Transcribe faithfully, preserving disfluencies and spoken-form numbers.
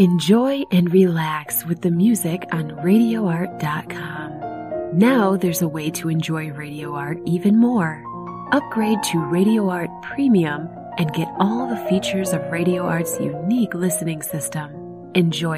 Enjoy and relax with the music on radio art dot com. Now there's a way to enjoy Radio Art even more. Upgrade to Radio Art Premium and get all the features of Radio Art's unique listening system. Enjoy